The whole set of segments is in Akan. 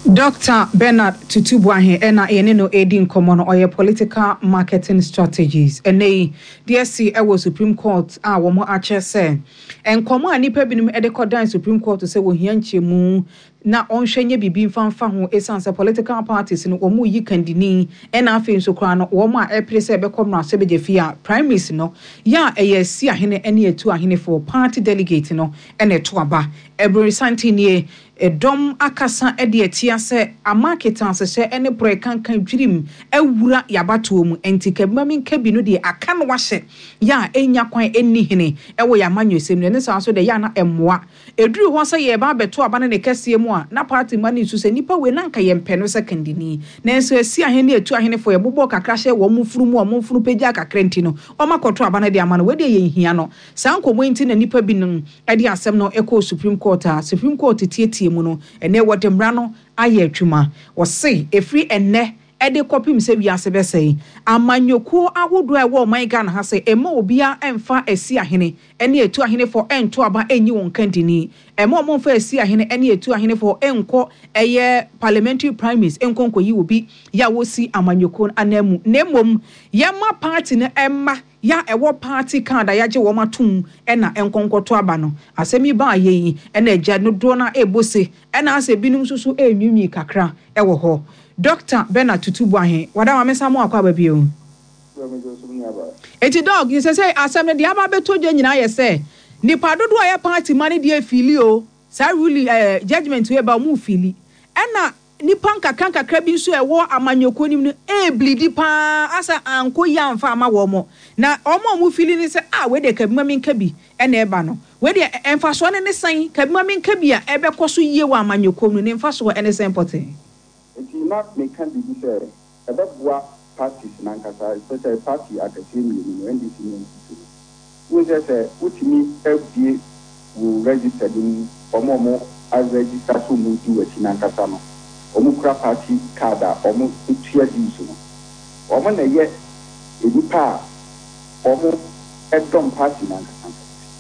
Dr. Bernard Tutubuahe ena yenino edin komono oye political marketing strategies ene DSC ewo Supreme Court a womo ache se enkomo anipa binum edekodan Supreme Court se wo hianche mu na onhwenye bibi mfanfa ho esanse political parties no omu yi kandini ena afi nsokra no womo a epre bekomra se begefia primaries no ya eyesi ahene ene etu ahene for party delegate no ene to aba every santini dom akasa ede atia se amarketan se ene pro kankan dwirim awura yabato mu entikabima kabi no de aka no wahye ya enya kwan eni hene ewo yamanyosem ne sa so de ya na emmoa eduru ho se ye ba beto aba ne kase mu a na party mani su se nipa we na nka ye mpe no secondini na enso asi ahene etu ahene fo ye bobo kakra hye wo mufuru mu o mufuru peja kakra nti no o makoto aba ne de ama no we de ye hia no sankomo nti na nipa bi no ede asem no eko Supreme Court tietie mu no ene wodemra no aye atwuma wo se efri enne ede kopim se wiase besei amanyoku ahodo ewo man Ghana ha se ema obia emfa asi ahene ene etu ahene for ento aba enyi won kandini ema omfa asi ahene ene etu ahene for enko eye parliamentary primaries enkonko yi obi ya wosi amanyoku anamu nemom yema party ne emma ya ewo party card ayaje wo matum ena enkonkoto aba no asemi ba yeyi ena agya no do na ebose ena ase binum susu enwimi kakra ewo ho Dr. Bernard Tutubuahe wada wa mesa mo akwa ba bio eti dog you say asem ne dia ba beto dwa nyina ye se nipa dodo aye party mani dia fili o sa really judgment we ba mu fili ena nipa kakra bi nso ewo amanyoko nim no blidi pa asa anko ya mfa ama wo mo na omo mu fili ni se we de kabima minka bi ena eba no we de emfa so ne san kabima minka bi a ebe koso yie wa amanyoko no ne mfa so ene sen pote eti na me kan bi se ebe boa parties na nkasa especially party akasemi ni NDC ni we say utimi FDA will register in omo as register so mu di wati na nkasa no omukura party card omo etua diso no omo na ye edipa omo edom party na nkasa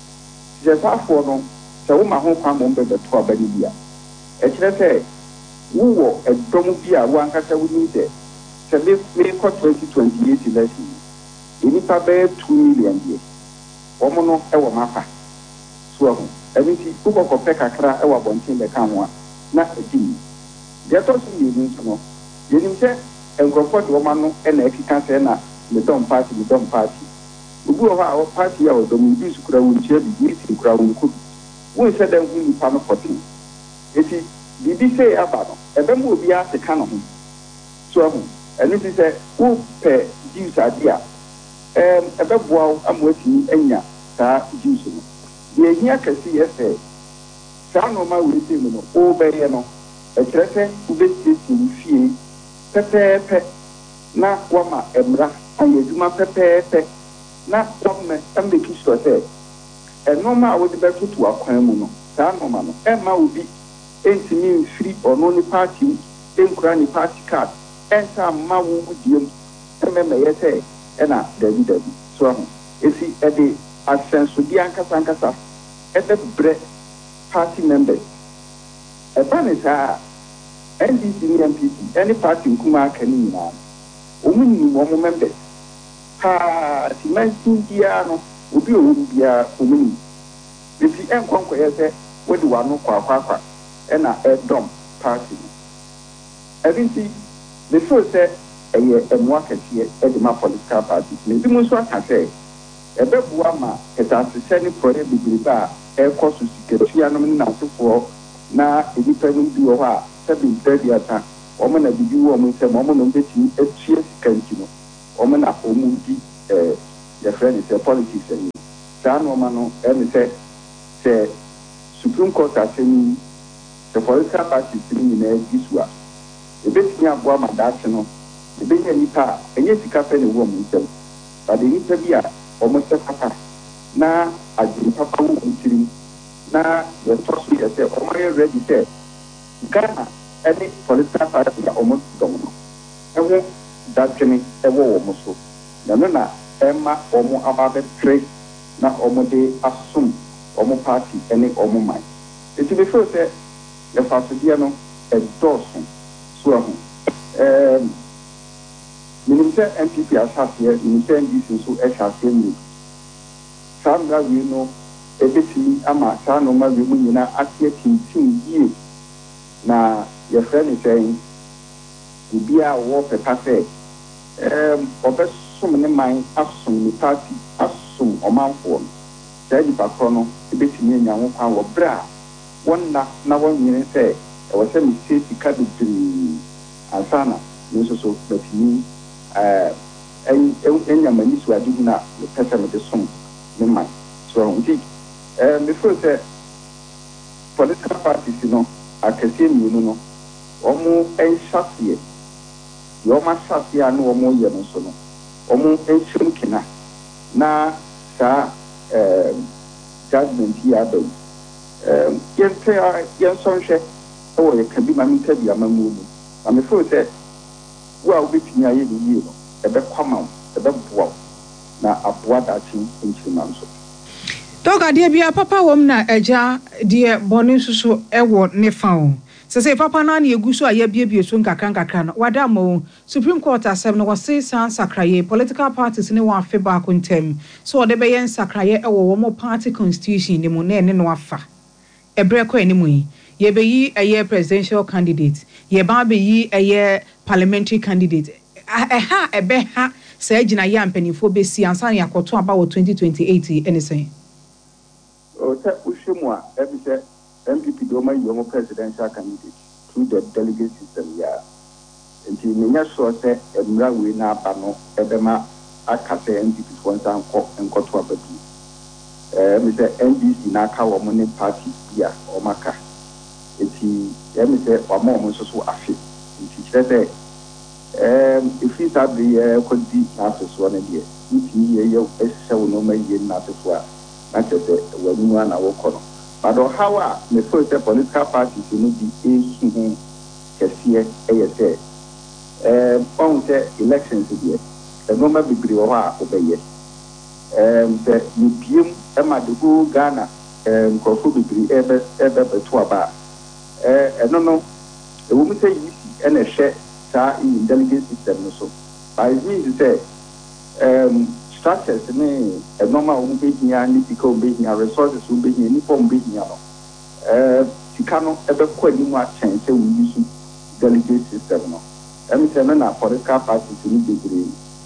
je safo no se wo ma ho kwa mo be to abani bia e kire se wo edom bia wo ankasa wo ni de se me ko 2028 election edipa be 2 million die omo no e wo mafa so ho ebiti uko ko pe kakra e wo bontin be kan ho na edini Deto si yini no yini se engrofo de woma no na ekika se na me don party ugu o party ya o dom bi sukura wunche bi ni sukura wunku wo se dan hu ni pa no potin eti bibi se aba no ebe mu obi a se ka no ho so ho eni ti se wo pe juice adia ebe boa amwati anya ta juice no ye hia kasi yese sa no ma we se no o be ye no etrese ubesti fie pepepe na wama emra ayeduma pepepe na wama ambeki so se enoma awodi betutu akwan mu no saa noma no ema obi entimi free ono ni party enkura ni party card ensa ma wo diem ememe yese ena david so ho esi ede asenso di ankasa ede bre party members Ebanisa NDC ni MPP any party nkuma akani na omuni wo members simanti dia no obi o bia omuni bisi enkonko yese wodi wano kwa na edom party ebinti the so say eye emwa kese e ma political party me bi mo so aka say ebebuwa ma etase ni proye bibiliba e kosu sikefia no na sofo na edipa no bi wo ha sabi ntadi ata omo na bibi wo mo nsem omo no betimi etue sikanti no omo na omu di ya friend say politics ni sa no ma no e se Supreme Court asemi the political parties ni na disua e betimi aboa ma dache no e be nya nipa enye sika fe ne wo mo nsem ba de nipa bi a omo se papa na agiri papa wo ntiri na the trust me say omo ready say Ghana any political party ya omo don no ewo datwene ewo omo so na emma omo ababe tre na omo de asum omo party any omo man eti be feel say the fasodie no Dawson. So, Minister MPP Assassin, Minister NDC, so Assassin. Some that we know, a bit ama Sano Mazumina associating 2 years. Now, your friend is saying, to be a war per passe. So many mind assume the party, assume or mount one. Say the patrono, a bit in your power bra. One na 1 year say, I was saying, safety card to Asana, so but me, any manis were doing that, the person of the song, the mind. So, before say, political parties, I can see you almost a shot here. You almost shot here, no more than so. Omo ensumkina na sa judgment here do yen sonhwe o ye kabi ma minta bi amamu mu am feel say wa obetimi aye ni yi no e be kwama e be boa na aboa da chi nchima nso Toga de bia papa wom na eja de bonu susu ewo ne fa o se papa na na egu so aye biebie so nkakra no wada mo Supreme Court asem no wose san sakraye political parties ne wa afe ba ko ntem so de be yen sakraye ewo wo mo party constitution ni mu na ene no afa ebre ko eni mu yi ye be yi aye presidential candidate ye ba be yi aye parliamentary candidate ha ebe ha se agina ya mpanifo be si ansan yakoto aba wo 2028 anything o ta ushimwa ebise MPP Doma Yomo presidential candidate through the delegate system. Yeah, and he may sure say a Mrawi na Bano, Edema, Akase, MPP once and Kotua Baby. Mr. NDC Naka or Money Party, yeah, or Maka. It's he, Mr. or more so afi. He said, if he's at the could be Nasus 1 year, if he is so no may yen Nasus 1, not just when you are our but how the first political parties in the ASA on the elections here, a normal degree of obey. The UPM, Emma de Ghana, and Kofu degree ever to about. I don't know, the woman say easy and a share in delegate system. So, I mean to say, structures a normal being and because being a resources will be any form being you cannot ever quite more change we use delegate system. I'm saying for the car parties in degree,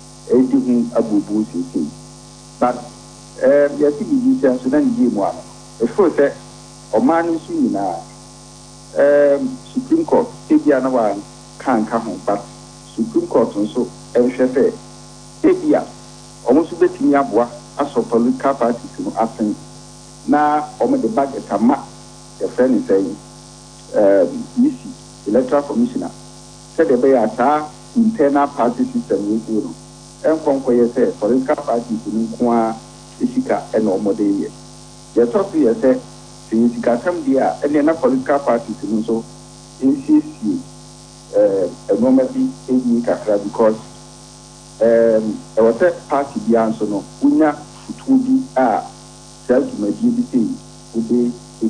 a boo system. But the activity is so then game one. The first or man is in Supreme Court, Tibiana one can't come home, but Supreme Court also and Shefe, Tibia. Almost betting Yabwa as a political party to happen. Now, over the budget, the friend is saying, Missy, electoral commissioner, said the bay at internal party system with you. And from where you say political parties in Kwa, Isika, and Omode. The top here said, Isika come there, and then a political parties in so insist a normally 8 years because. I was a party beyond so no. Unya futubi self majority would be a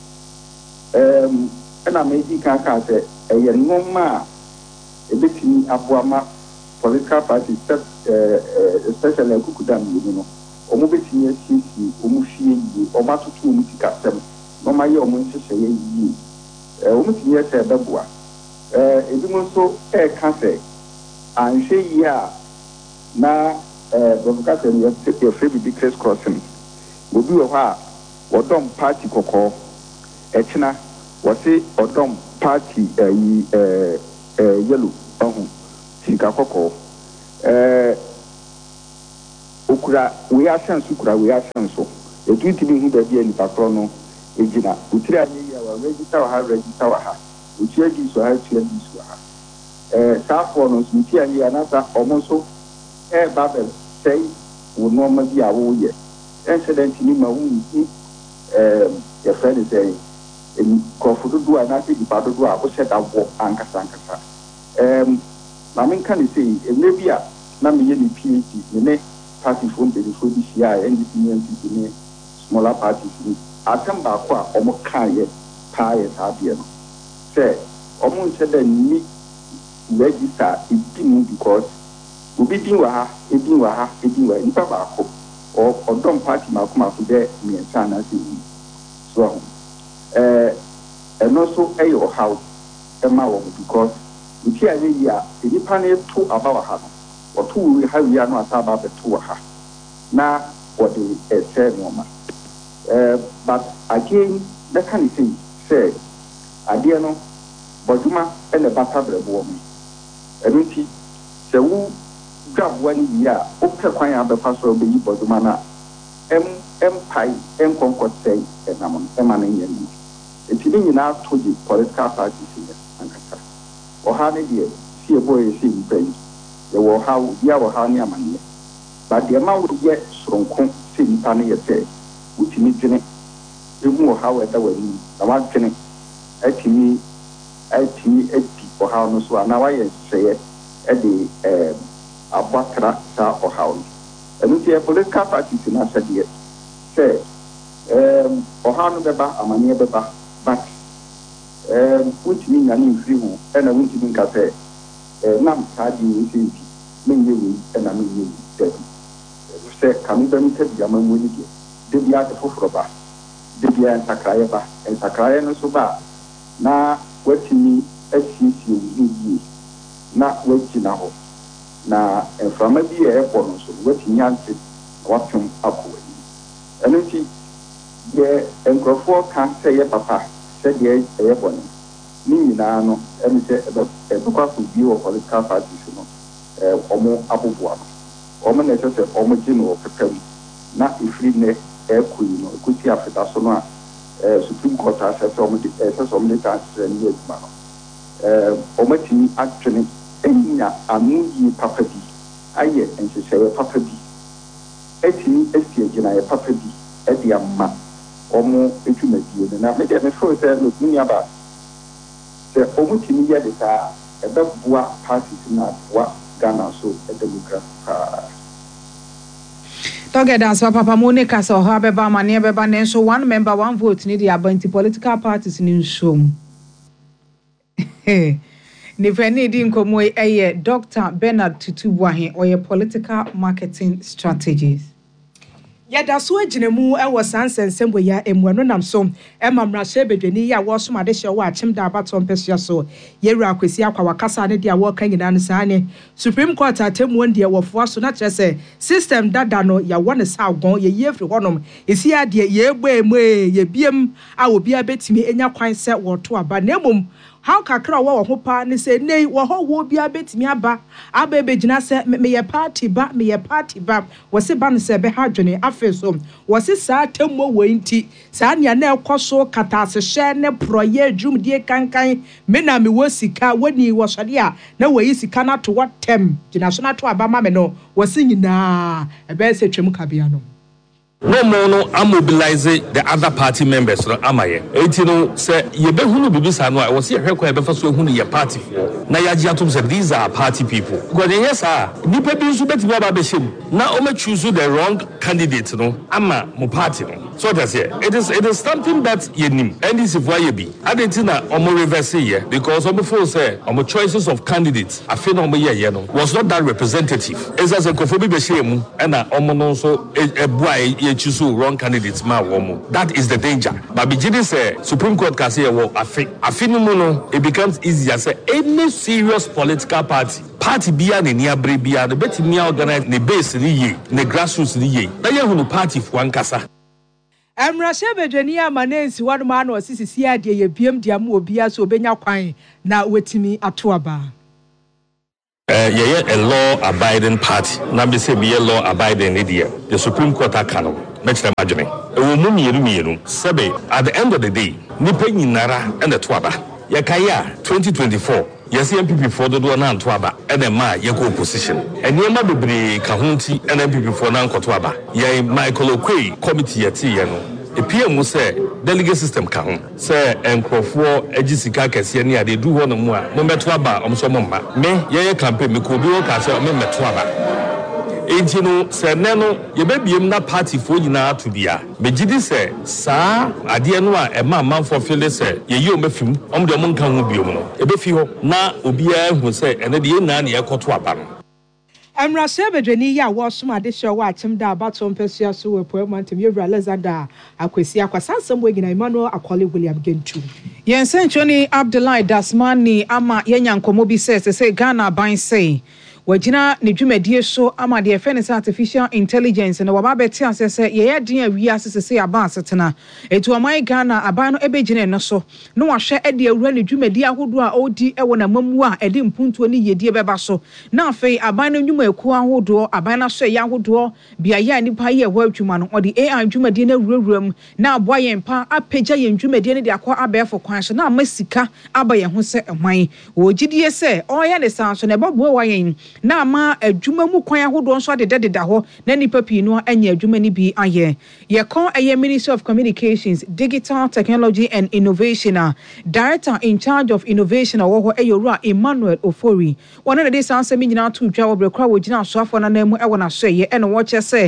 bit. And I made the kaka say a yonoma a bit in Apuama political party, especially Kukudam, you know, or Mobiti, Umushi, or Matutu Mutikasem, no my own ye. Umuti said Babua. It was so a cafe. And she, yeah. Na Bobcat and your favorite Chris Crossing will be a while or dumb party cocoa. Echna was it or dumb party yellow Chicago. Ukura, we are sense, Ukura, we are sense. A duty being the dear Patrono, Egina, Utria, register her, register her, Utia gives her to her. Saffron's Mutia, another almost so. Babel say would normally be a whole year. Incidentally, my own your friend is saying, in Kofu do another part of what set up walk Ankasankasa. Mamin can say, it may be a number of PhD, the next party from the CI and the smaller parties. I come back or more kind, tired, happy. Say, almost said that need register it because we be doing waha, in Papa or don't party Malcolm to there, me and Sana. So, and also a house, because we hear a year, the panel 2 about her, or 2 we have ya not about the 2 her. Now, what they said, woman. But again, that kind of thing, say, I dear no, Boduma and the Batabra woman. And we see, the woo grab 1 year, okay, quite the pastor of the Bodumana, Empire, Concord say, and I'm emanating. It's in our to the political parties in Ankara. Or how they see a boy seeing pain. They will how we are how near money. But the amount we get from seeing Tanya say, which needs in it, you know how it way. I want to at me, or how no so. Now I say it at the Abatra or how. And we see a political parties in us at the say, or how no beba, a mania beba, but which mean an influence and a winter in cafe. Nam Tadi is many and I mean, say, come even take Yaman Winnie. They be out of Fufroba. They be and Sakrayaba and Sakrayan Soba. Now, waiting me SCC, not waiting now. Now, and from a beer airport, so waiting Yancy, watching upward. And you see, yeah, and Crawford can't say a papa, said the airborne. Me now, and say a book of view of political parties, or more Abubuam, or more necessary, or more general, not if we air queen or could see after that sona Supreme Court has so many times and years man. Omati actually a new papa B. I and she say a papa B. Eti Estia a papa B. Ediama or more intimate. And I made a first look me about the Omati media a dog parties in what Ghana so a Democrat. Together, so Papa Monica so Habeba Mania Beba Nenso, 1 member, 1 vote need the abundant political parties in Shum. Nifeni di nkomo eye Dr. Bernard Tutubuahin or your political marketing strategies. Yada so aginemu e was ansensem we ya emwano nam so e mamra shebedwani ya wo so made hye wo achim da abaton pesia so yewura akwesi akwa wakasa ne dia wo kan nyina no saane Supreme Court atemu won dia wofo so na kire se system dada no ya won sa agon ye yefri honom esi ade ye egbo emu ye biem a obi abetimi enya kwan se wo to aba na emom how kakra wo ho pa ne se nei wo ho wo bia betimi aba abegina se me ye party ba wo se ba no se be ha dwene afeso wo se sa temmo wo nti sa nia na ekoso katase hye ne proye dwum die kankan me na me wo sika woni wo sode a na wo yi sika na to watem gina so na to aba ma me no wo se nyina e be se twem kabia no. No more no mobilize the other party members no amaye enti no say ye be hunu bibisa no I was here hwekwa ye be fa so hunu ye party for na ya gi atom say these are party people because yes sir nipa bi nso betimi aba be shem na o ma choose the wrong candidate no ama mo party no so that's here it is something that ye nim and this if why ye be adentina o mo reverse here because o be feel say o mo choices of candidates afi na o mo ye no was not that representative as a kofobi be shemu and na o mo no so ebua choose wrong candidates ma womo. That is the danger. But Bijini say Supreme Court can say well no it becomes easier say any serious political party bia ne niabre bia the betimi organize ne base ni ye ne grassroots ni ye na ye hunu party fu ankasa Emra shebedwani amanensi wanu ma na osisi ade ye biem dia ma obia so obenya kwan na wetimi ato aba. A law abiding party. Now be say be a law abiding idiot. The Supreme Court akano. Make them imagine. Sebe at the end of the day, nipe nyinara and the twaba. Yakaya 2024. Yes, MPP for the do na twaba and the ma yeko opposition. And yema bebre kahunti and MPP for na twaba. Ye Michael Okwe committee yeti yano. A PM will say delegate system can say and for Ejisika Kasiania they do one more. Mometwaba, Omsomoma. Me, ye campaign, me could be okay, say, Mometwaba. enti no se ne no ye bebiem na party fo nyina to bia megidi se saa ade no a ema manfo feel se ye yi o mafim om de mo nka ho biom no e be fi ho na obi a hu se ene de ye na na ye koto aba no Emrase bedweni ya wosom ade hye wa atem da abato mpesua so we poemantem Yewura Alexander Akwesi akwasansem we gina Emmanuel Akole William Gentu Yensenchoni Abdullahi Dasmani ama yenya nkomo bi se Ghana ban say wajina ne dwumadie so ama de fense artificial intelligence na waba beti asese ye den awia asese aba asetena etu amai Ghana aban no ebegine no so no wahwe ede awura ne dwumadie ahodo a odi ewo na mamu a ede mpuntuo ne yedie beba so na afei aban no nwuma eku ahodo aban na so ye ahodo bia ye nipa ye ho adwuma no odi AI dwumadie na wurawuram na aboa ye mpa apagya ye dwumadie ne de akwa abefo kwan so na amasika aba ye ho se ehwan ogidie se oya ne sanso ne babo wa yen na ma adwuma mu kwan ahodo nso adededa ho na nipa pii no anya adwuma ni bi aye ye kon aye Ministry of Communications, Digital Technology and Innovation Director in charge of innovation wo Yewura Emmanuel Ofori one na dey sanse mi nyina to dwa wo brekwa wo gina soafo na namu e wona so ye ene wo che se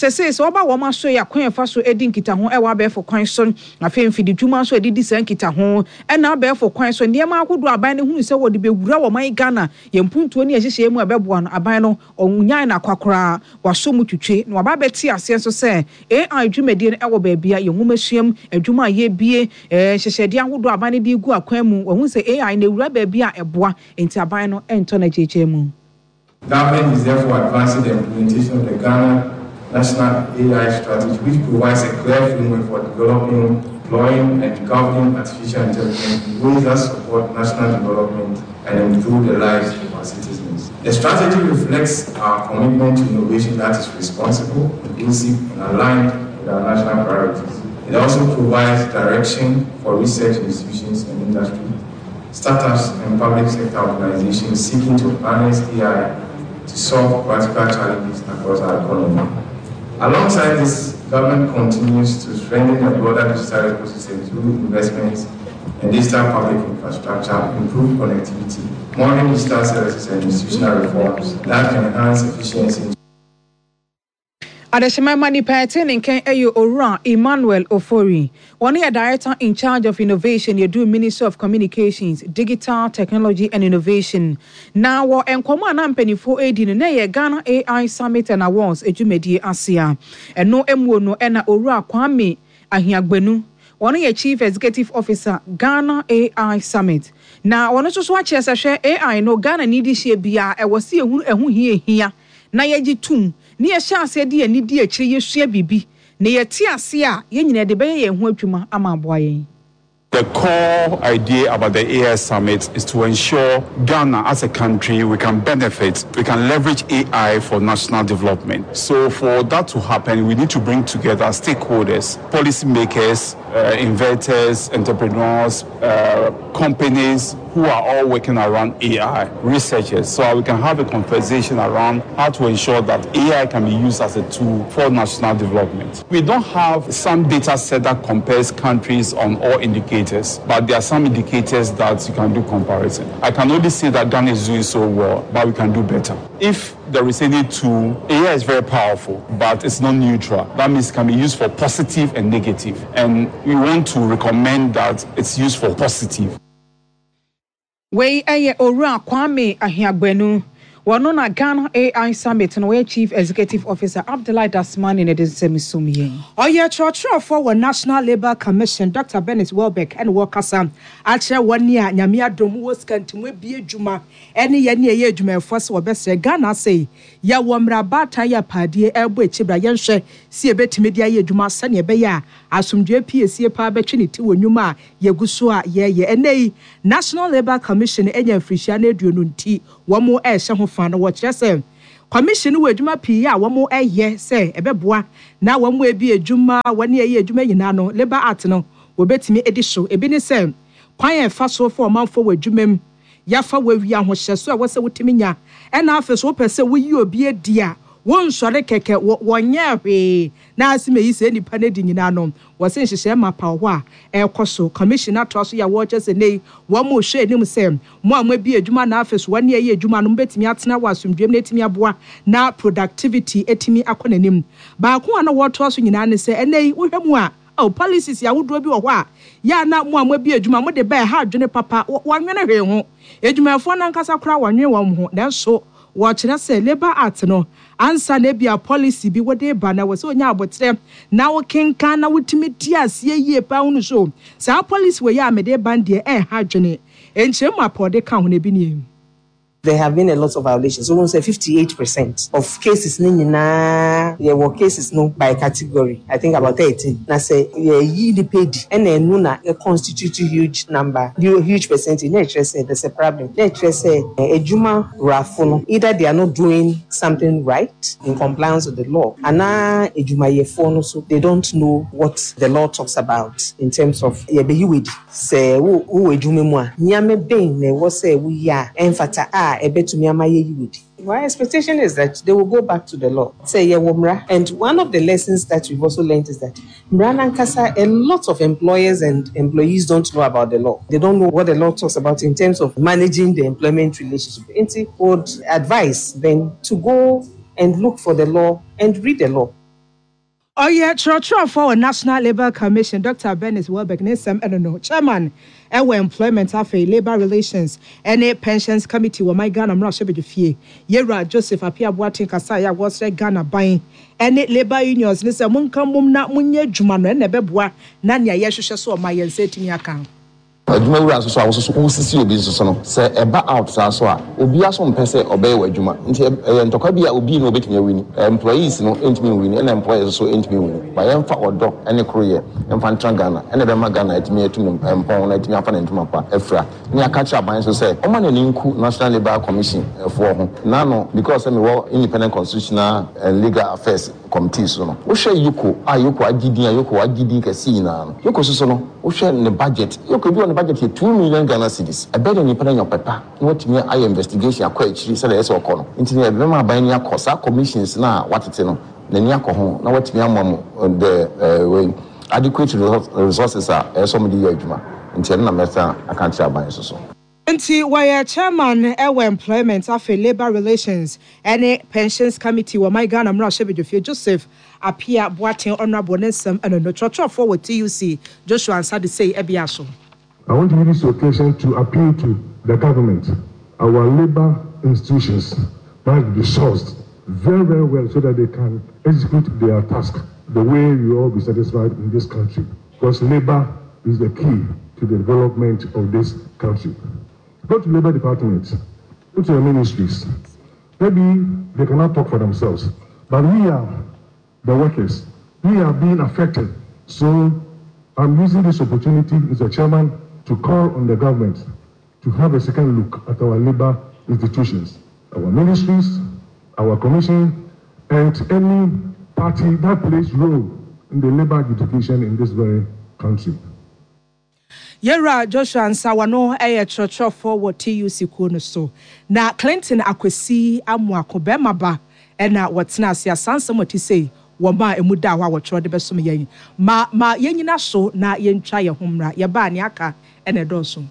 oba wo ma so ye kwan fa so edi nkita ho e wa be fo kwan so afi mfidi dwuma so edi san nkita ho e na be fo kwan so niam ahodo aban ne hunu se wo de be wura wo man Ghana ye mpuntuo ne yehyehye mu abebo no aban no onyan na kwakora waso mu twetwe na waba beti ase so se AI dwumadi no ewo ba bia ye nwomasuam adwuma ye bie hyehyede ahodo aban ne di gu akwan mu wo hu se AI na wura ba bia eboa enti aban no ento na jeje mu. Government is therefore advancing the implementation of the Ghana National AI Strategy, which provides a clear framework for developing, deploying, and governing artificial intelligence in ways that support national development and improve the lives of our citizens. The strategy reflects our commitment to innovation that is responsible, inclusive, and aligned with our national priorities. It also provides direction for research institutions and industry, startups, and public sector organizations seeking to harness AI to solve practical challenges across our economy. Alongside this, government continues to strengthen the broader digital ecosystem through investments in digital public infrastructure, improve connectivity, modern digital services, and institutional reforms that can enhance efficiency. Adeshima Mani Paten Ken Eyo Owura Emmanuel Ofori. One year director in charge of innovation, you do Ministry of Communications, Digital Technology and Innovation. Now wa enkomo anampeni fo edi no na Ghana AI Summit and Awards ejumedi Asia. Eno emwo no ena Owura Kwame Ahiagbenu. One year Chief Executive Officer Ghana AI Summit. Now one so ache se AI no Ghana need share bia e wose ehun hia na yeji tum ni ye sha ase de ani di akire yesua bibi na ye ti ase a ye nyina de beye ye ho adwuma ama aboa yen. The core idea about the AI Summit is to ensure Ghana as a country, we can benefit, we can leverage AI for national development. So for that to happen, we need to bring together stakeholders, policymakers, inventors, entrepreneurs, companies who are all working around AI, researchers, so we can have a conversation around how to ensure that AI can be used as a tool for national development. We don't have some data set that compares countries on all indicators, but there are some indicators that you can do comparison. I can only say that Ghana is doing so well, but we can do better. If there is any tool, AI is very powerful, but it's not neutral. That means it can be used for positive and negative. And we want to recommend that it's used for positive. We eye Owura Kwame Ahiagbenu. Wano na Ghana AI Summit no we Chief Executive Officer Abdullahi Dasmani in the Semisumi. Oye Churchill for National Labour Commission, Dr. Bennett Welbeck and Wakasa. Ache 1 year, Nyamia Domu Scantum, we be a Juma, any ye Juma first or best Ghana say, Ya wamra bata ya padi, elbow chibra yanshe, see a bet media ye Juma Sanya Beya, as from JPSC pa betrinity when Yuma, Yagusua, ye, and nay, National Labour Commission, any Frisiane Dununti, one more air, some fan watch yourself. Commission we Juma Pia, one more ye say, a beboa. Now one way be a Juma, 1 year Juma Yanano, Labor Artino, will bet me edition, a business same. Quiet fast for a month forward Jumem. Yafa we are what so I was a Timinia, and after so per se, will you be a dear? won sɔre kɛkɛ wɔnyɛ hwee na asime yi sɛ nipa ne di nyina no wɔsen hyehyɛ mapa hɔ a ɛkɔ so commissioner to so ya wɔkyɛ sɛ nei wɔn mo hwɛ anim sɛ mo a mo bi adwuma na afɛ so wɔn ne yɛ adwuma no mbetimi atena wɔ asomdwem na etimi aboa na productivity etimi akɔ n'anim baako a na wɔto so nyina ne sɛ ɛnɛ wohwɛ mu a policies ya wodoɔ bi wɔ hɔ a ya na mo a mo bi adwuma mo de bɛɛ ha adwene papa wɔnwene hwee ho adwumayɛfoɔ no ankasa koraa wɔnwene wɔn ho nanso wɔkyerɛ sɛ Labour Act no ansa na bia policy bi wode ba na wɔ sɛ onya abotrɛ na wokenka na wotimi di aseɛ yie pa ho no so saa policy wɔ yɛ a mede ban deɛ ha adwene enkyerɛ mu apɔde ka ho na bi ne. There have been a lot of violations. So, we say 58% of cases, there were cases no by category. I think about 13. I say, the paid, and then Nuna constitute a huge number, huge percentage. Nature say there's a problem. Nature say, Ejuma Rafono, either they are not doing something right in compliance with the law, and now Ejuma Yefono, so they don't know what the law talks about in terms of Yebeyiwid. Say, who Ejumemwa, Nyame Bing, ne was say, we are, Enfata. My expectation is that they will go back to the law. Say and one of the lessons that we've also learned is that a lot of employers and employees don't know about the law. They don't know what the law talks about in terms of managing the employment relationship. And I would advise them to go and look for the law and read the law. Oh yeah, Trotro for National Labour Commission, Dr. Bennett Welbeck, Chairman, Employment Affairs, Labour Relations, and Pensions Committee, where my Ghana Mrashabedufie, Yera Joseph Apia Boatin Kasaya was Ghana buying, and Labour Unions, Lisa Munka Mumna Munye Juman, and Nebebwa, Nanya Yasha so my and say to me account. Adwuma wura so a wososo wosisi obi so no se eba out so a obi aso mpese obey adwuma nti ntokwa bi a obi no obetumi awini employees no entimi wini na employees so entimi wini ba yemfa odo ene kroye emfa ntra Ghana ene be ma Ghana etimi atumi empon na etimi afa na ntuma pa afra ni aka cha ban so se o ma na ninku National Labour Commission for ho na no because me wo Independent Constitutional and Legal Affairs Committee so no wo hwe yoko agidi kasi na no yoko so no wo hwe ne budget yoko bi budget here 2 million Ghana cedis. I bet any penny your papa. What me I investigation quite said as a corner. Into the Bema buying your cost commissions now what it's no. Then ya home. Now what me am the adequate resources are as somebody yajuma. Until na meta I can't share by so. Nti why chairman Employment Affairs Labour Relations and Pensions Committee where my Ghana Mrashabedufie Joseph Apia Boatin Honorable Nesem and no Trotro forward TUC Joshua Ansadi say Ebiaso. I want to use this occasion to appeal to the government. Our labor institutions must be resourced very, very well so that they can execute their task the way we all be satisfied in this country. Because labor is the key to the development of this country. Go to labor departments, go to the ministries. Maybe they cannot talk for themselves, but we are the workers. We are being affected. So I'm using this opportunity, Mr. Chairman, to call on the government to have a second look at our labor institutions, our ministries, our commission, and any party that plays role in the labor education in this very country. Yera Joshua Nsawano Trotro forward TUC Kono so. Na Clinton Akwesi Amwako Bemaba ena watsena sia sansa moti say woma emuda wa wotro de besom yen ma yenyina so na yentwa ye homra ye ba ne aka ene doso